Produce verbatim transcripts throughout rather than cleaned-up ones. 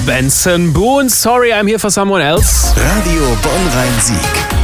Benson Boone, Sorry I'm Here for Someone Else. Radio Bonn-Rhein-Sieg.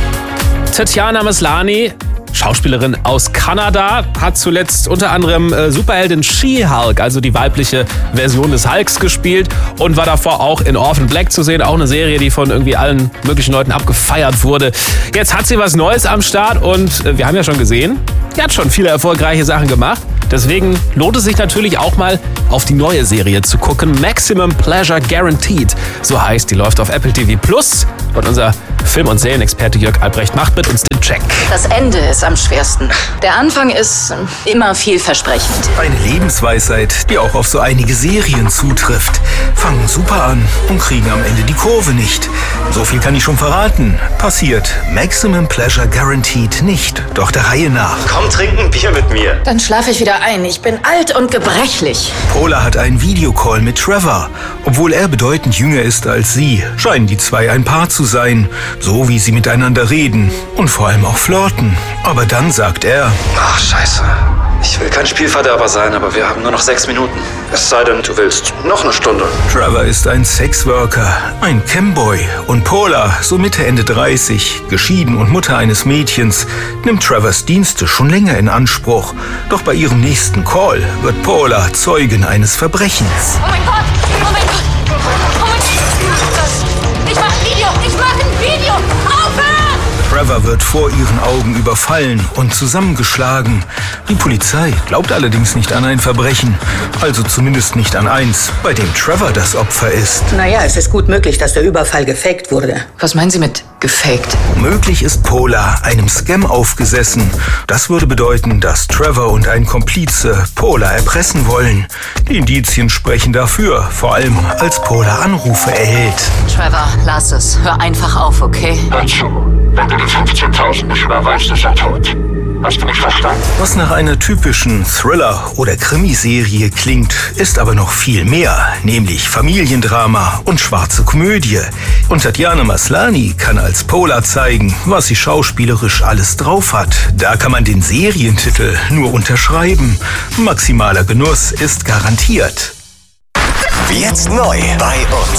Tatjana Maslany, Schauspielerin aus Kanada, hat zuletzt unter anderem äh, Superheldin She-Hulk, also die weibliche Version des Hulks, gespielt und war davor auch in Orphan Black zu sehen, auch eine Serie, die von irgendwie allen möglichen Leuten abgefeiert wurde. Jetzt hat sie was Neues am Start und äh, wir haben ja schon gesehen, sie hat schon viele erfolgreiche Sachen gemacht. Deswegen lohnt es sich natürlich auch mal auf die neue Serie zu gucken. Maximum Pleasure Guaranteed, so heißt die, läuft auf Apple T V Plus. Und unser Film- und Serienexperte Jörg Albrecht macht mit uns den Check. Das Ende ist am schwersten. Der Anfang ist immer vielversprechend. Eine Lebensweisheit, die auch auf so einige Serien zutrifft. Fangen super an und kriegen am Ende die Kurve nicht. So viel kann ich schon verraten. Passiert Maximum Pleasure Guaranteed nicht. Doch der Reihe nach. Komm, trink ein Bier mit mir. Dann schlafe ich wieder ein. Ich bin alt und gebrechlich. Paula hat einen Videocall mit Trevor. Obwohl er bedeutend jünger ist als sie, scheinen die zwei ein Paar zu sein. So wie sie miteinander reden und vor allem auch flirten. Aber dann sagt er: Ach, scheiße. Ich will kein Spielverderber sein, aber wir haben nur noch sechs Minuten. Es sei denn, du willst noch eine Stunde. Trevor ist ein Sexworker, ein Camboy. Und Paula, so Mitte, Ende dreißig, geschieden und Mutter eines Mädchens, nimmt Trevors Dienste schon länger in Anspruch. Doch bei ihrem nächsten Call wird Paula Zeugin eines Verbrechens. Oh mein Gott! Oh mein Gott! Oh mein Gott! Ich mach das! Ich mach ein Video! Ich mach ein Video! Aufhören! Trevor wird vor ihren Augen überfallen und zusammengeschlagen. Die Polizei glaubt allerdings nicht an ein Verbrechen. Also zumindest nicht an eins, bei dem Trevor das Opfer ist. Naja, es ist gut möglich, dass der Überfall gefaked wurde. Was meinen Sie mit gefaked? Möglich ist Paula einem Scam aufgesessen. Das würde bedeuten, dass Trevor und ein Komplize Paula erpressen wollen. Die Indizien sprechen dafür, vor allem als Paula Anrufe erhält. Trevor, lass es. Hör einfach auf, okay? Hör zu. Wenn du die fünfzehntausend nicht überweist, ist er tot. Hast du mich verstanden? Was nach einer typischen Thriller- oder Krimiserie klingt, ist aber noch viel mehr, nämlich Familiendrama und schwarze Komödie. Und Tatjana Maslany kann als Paula zeigen, was sie schauspielerisch alles drauf hat. Da kann man den Serientitel nur unterschreiben. Maximaler Genuss ist garantiert. Jetzt neu bei uns.